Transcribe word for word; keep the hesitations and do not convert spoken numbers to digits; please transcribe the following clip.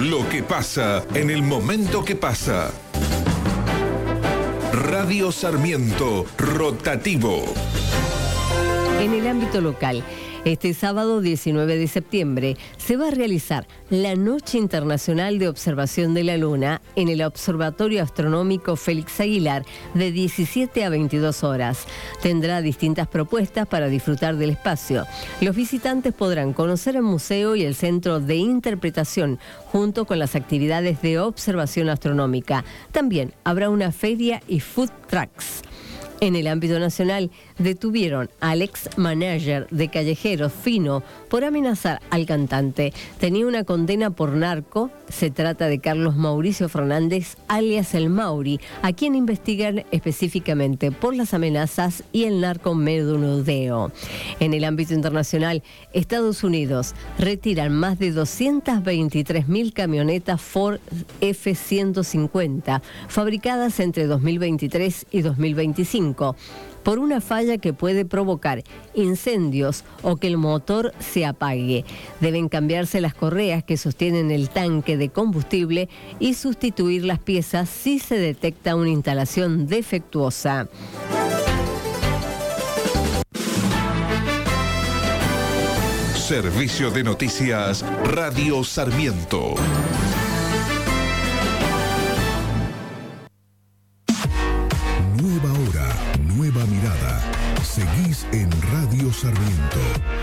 Lo que pasa en el momento que pasa. Radio Sarmiento, rotativo. En el ámbito local, este sábado diecinueve de septiembre se va a realizar la Noche Internacional de Observación de la Luna en el Observatorio Astronómico Félix Aguilar de diecisiete a veintidós horas. Tendrá distintas propuestas para disfrutar del espacio. Los visitantes podrán conocer el museo y el centro de interpretación junto con las actividades de observación astronómica. También habrá una feria y food trucks. En el ámbito nacional, detuvieron al ex manager de Callejeros, Fino, por amenazar al cantante. Tenía una condena por narco. Se trata de Carlos Mauricio Fernández, alias El Mauri, a quien investigan específicamente por las amenazas y el narcomenudeo. En el ámbito internacional, Estados Unidos retiran más de doscientas veintitrés mil camionetas Ford F ciento cincuenta, fabricadas entre dos mil veintitrés y dos mil veinticinco. Por una falla que puede provocar incendios o que el motor se apague. Deben cambiarse las correas que sostienen el tanque de combustible y sustituir las piezas si se detecta una instalación defectuosa. Servicio de Noticias Radio Sarmiento. Nueva hora, nueva mirada. Seguís en Radio Sarmiento.